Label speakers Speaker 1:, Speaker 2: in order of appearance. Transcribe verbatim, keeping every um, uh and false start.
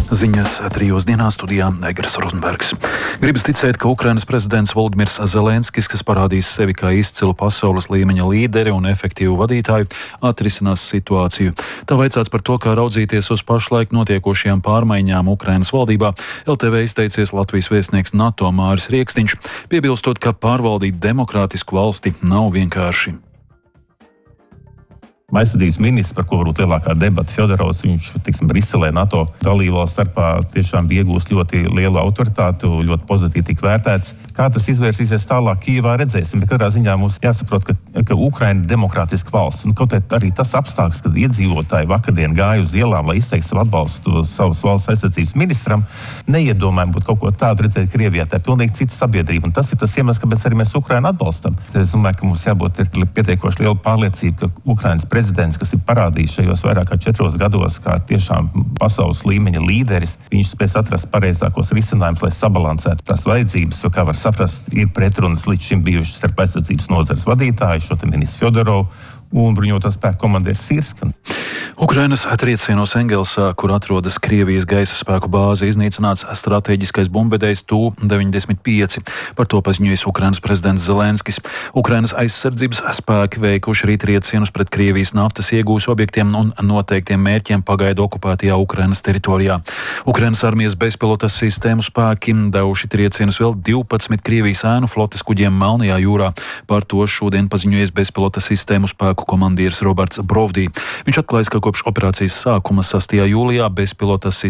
Speaker 1: Ziņas trijos dienā studijā Egers Rozenbergs. Gribas ticēt, ka Ukrainas prezidents Volodimirs Zelenskis, kas parādīs sevi kā izcilu pasaules līmeņa līderi un efektīvu vadītāju, atrisinās situāciju. Tā vaicāts par to, kā raudzīties uz pašlaik notiekošajām pārmaiņām Ukrainas valdībā, L T V izteicies Latvijas vēstnieks NATO Māris Rieksniņš, piebilstot, ka pārvaldīt demokrātisku valsti nav vienkārši.
Speaker 2: Aizsardzības ministrs, par ko varbūt lielākā debata Fjodorovs, viņš, tiksim, Briselē NATO dalībvalstu starpā tiešām bija iegūst ļoti lielu autoritāti, ļoti pozitīvi tik vērtēts. Kā tas izvērsīsies tālāk Kijevā, redzēsim, bet katrā ziņā mums jāsaprot, ka, ka Ukraina ir demokrātiska valsts. Un kaut arī tas apstākļs, kad iedzīvotāji vakardien gāja uz ielām, lai izteiktu savu atbalstu savas valsts aizsardzības ministram, neiedomājam būt kaut ko tādu redzēt Krievijā. Tā ir pilnīgi cita sabiedrība. Un tas ir tas iemesls, kāpēc arī mēs Ukrainu atbalstam. Es domāju, ka mums jābūt pietiekoši liela pārliecība, ka Ukrainas prezidents, kas ir parādījis šajos vairāk kā četros gados, kā tiešām pasaules līmeņa līderis, viņš spēs atrast pareizākos risinājumus, lai sabalansētu tās vajadzības, jo, kā var saprast, ir pretrunas līdz šim bijušas starp aizsardzības nozares vadītāju, šo te ministru Fjodorovu un bruņoto spēku komandieris Sirskan.
Speaker 1: Ukrainas triecienos Engelsā, kur atrodas Krievijas gaisa spēku bāze, iznīcināts strateģiskais bumbvedējs T U deviņdesmit pieci. Par to paziņojis Ukrainas prezidents Zelenskis. Ukrainas aizsardzības spēki veikuši arī triecienus pret Krievijas naftas iegūs objektiem un noteiktiem mērķiem pagaidu okupētajā Ukrainas teritorijā. Ukrainas armijas bezpilotas sistēmu spēki devuši triecienus vēl divpadsmit Krievijas ēnu flotes kuģiem Melnajā jūrā. Par to šodien paziņojies bezpilotas sistēmu spēku komandieris Roberts Brovdī. Viņš atklājis, ka kopš operācijas sākuma sastajā jūlijā bezpilotas